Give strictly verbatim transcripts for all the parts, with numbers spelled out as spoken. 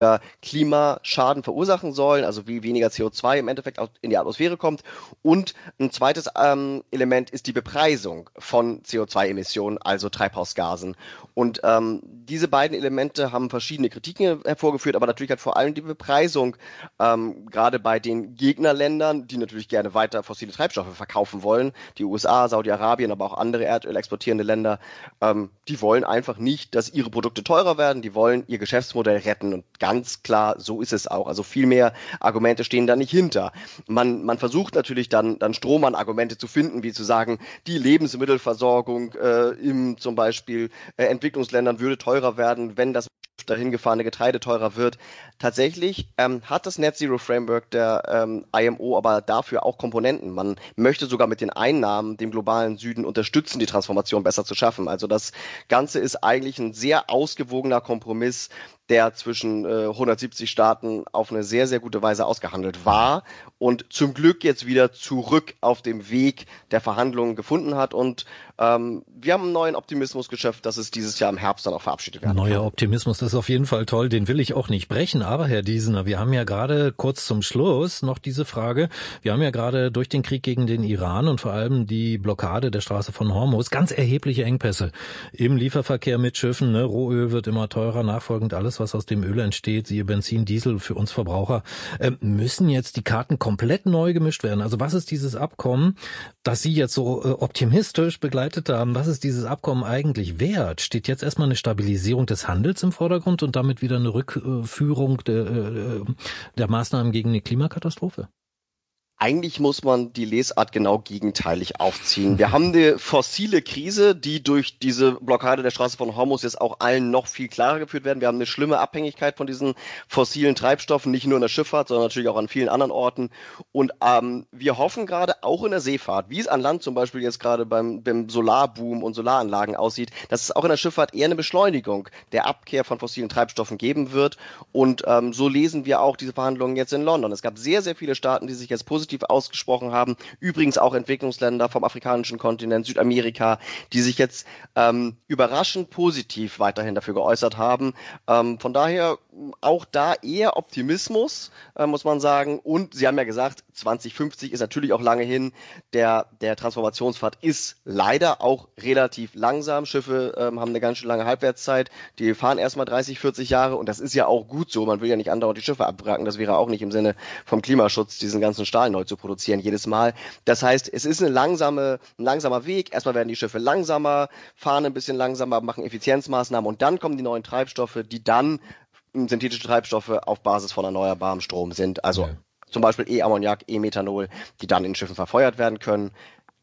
Klimaschaden verursachen sollen, also wie weniger C O zwei im Endeffekt in die Atmosphäre kommt. Und ein zweites ähm, Element ist die Bepreisung von C O zwei Emissionen, also Treibhausgasen. Und ähm, diese beiden Elemente haben verschiedene Kritiken hervorgeführt, aber natürlich hat vor allem die Bepreisung, ähm, gerade bei den Gegnerländern, die natürlich gerne weiter fossile Treibstoffe verkaufen wollen, die U S A, Saudi-Arabien, aber auch andere Erdöl exportierende Länder, ähm, die wollen einfach nicht, dass ihre Produkte teurer werden, die wollen ihr Geschäftsmodell retten und ganz klar, so ist es auch. Also viel mehr Argumente stehen da nicht hinter. Man, man versucht natürlich dann, dann Strohmann-Argumente zu finden, wie zu sagen, die Lebensmittelversorgung äh, im zum Beispiel äh, Entwicklungsländern würde teurer werden, wenn das dahin gefahrene Getreide teurer wird. Tatsächlich ähm, hat das Net Zero Framework der ähm, I M O aber dafür auch Komponenten. Man möchte sogar mit den Einnahmen dem globalen Süden unterstützen, die Transformation besser zu schaffen. Also das Ganze ist eigentlich ein sehr ausgewogener Kompromiss, der zwischen äh, hundertsiebzig Staaten auf eine sehr, sehr gute Weise ausgehandelt war und zum Glück jetzt wieder zurück auf dem Weg der Verhandlungen gefunden hat. Und ähm, wir haben einen neuen Optimismus geschöpft, dass es dieses Jahr im Herbst dann auch verabschiedet werden kann. Neuer Optimismus, das ist auf jeden Fall toll, den will ich auch nicht brechen. Aber Herr Diesener, wir haben ja gerade kurz zum Schluss noch diese Frage, wir haben ja gerade durch den Krieg gegen den Iran und vor allem die Blockade der Straße von Hormuz ganz erhebliche Engpässe im Lieferverkehr mit Schiffen. Ne? Rohöl wird immer teurer, nachfolgend alles, was aus dem Öl entsteht, siehe Benzin, Diesel für uns Verbraucher, äh, müssen jetzt die Karten komplett neu gemischt werden. Also was ist dieses Abkommen, das Sie jetzt so äh, optimistisch begleitet haben, was ist dieses Abkommen eigentlich wert? Steht jetzt erstmal eine Stabilisierung des Handels im Vordergrund und damit wieder eine Rückführung der, äh, der Maßnahmen gegen die Klimakatastrophe? Eigentlich muss man die Lesart genau gegenteilig aufziehen. Wir haben eine fossile Krise, die durch diese Blockade der Straße von Hormuz jetzt auch allen noch viel klarer geführt werden. Wir haben eine schlimme Abhängigkeit von diesen fossilen Treibstoffen, nicht nur in der Schifffahrt, sondern natürlich auch an vielen anderen Orten. Und ähm, wir hoffen gerade auch in der Seefahrt, wie es an Land zum Beispiel jetzt gerade beim, beim Solarboom und Solaranlagen aussieht, dass es auch in der Schifffahrt eher eine Beschleunigung der Abkehr von fossilen Treibstoffen geben wird. Und ähm, so lesen wir auch diese Verhandlungen jetzt in London. Es gab sehr, sehr viele Staaten, die sich jetzt positiv ausgesprochen haben. Übrigens auch Entwicklungsländer vom afrikanischen Kontinent, Südamerika, die sich jetzt ähm, überraschend positiv weiterhin dafür geäußert haben. Ähm, von daher auch da eher Optimismus, äh, muss man sagen. Und Sie haben ja gesagt, zwanzig fünfzig ist natürlich auch lange hin. Der, der Transformationspfad ist leider auch relativ langsam. Schiffe ähm, haben eine ganz schön lange Halbwertszeit. Die fahren erstmal dreißig, vierzig Jahre und das ist ja auch gut so. Man will ja nicht andauernd die Schiffe abwracken. Das wäre auch nicht im Sinne vom Klimaschutz, diesen ganzen Stahl neu zu produzieren jedes Mal. Das heißt, es ist eine langsame, ein langsamer Weg. Erstmal werden die Schiffe langsamer, fahren ein bisschen langsamer, machen Effizienzmaßnahmen und dann kommen die neuen Treibstoffe, die dann synthetische Treibstoffe auf Basis von erneuerbarem Strom sind. Also ja. Zum Beispiel E-Ammoniak, E-Methanol, die dann in Schiffen verfeuert werden können.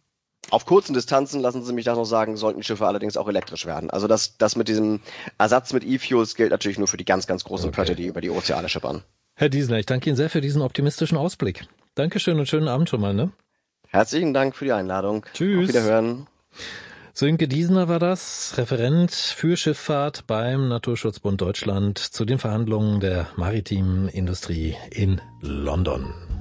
Auf kurzen Distanzen, lassen Sie mich das noch sagen, sollten die Schiffe allerdings auch elektrisch werden. Also das, das mit diesem Ersatz mit E-Fuels gilt natürlich nur für die ganz, ganz großen okay. Pötte, die über die Ozeane schippern. Herr Diesener, ich danke Ihnen sehr für diesen optimistischen Ausblick. Dankeschön und schönen Abend schon mal, ne? Herzlichen Dank für die Einladung. Tschüss. Auf Wiederhören. Sönke Diesener war das, Referent für Schifffahrt beim Naturschutzbund Deutschland zu den Verhandlungen der maritimen Industrie in London.